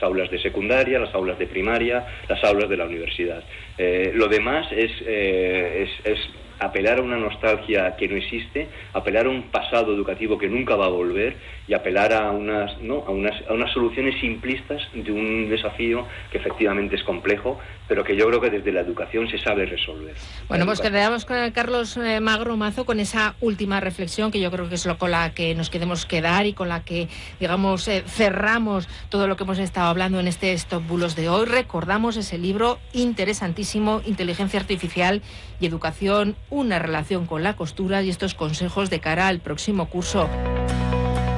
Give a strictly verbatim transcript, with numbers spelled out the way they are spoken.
aulas de secundaria, las aulas de primaria, las aulas de la universidad. Eh, lo demás es, eh, es, es apelar a una nostalgia que no existe, apelar a un pasado educativo que nunca va a volver y apelar a unas, ¿no? a unas, a unas soluciones simplistas de un desafío que efectivamente es complejo, pero que yo creo que desde la educación se sabe resolver. Bueno, pues quedamos con el Carlos eh, Magro Mazo con esa última reflexión que yo creo que es lo con la que nos queremos quedar y con la que, digamos, eh, cerramos todo lo que hemos estado hablando en este Stop Bulos de hoy. Recordamos ese libro interesantísimo, Inteligencia Artificial y Educación, una relación con la costura, y estos consejos de cara al próximo curso.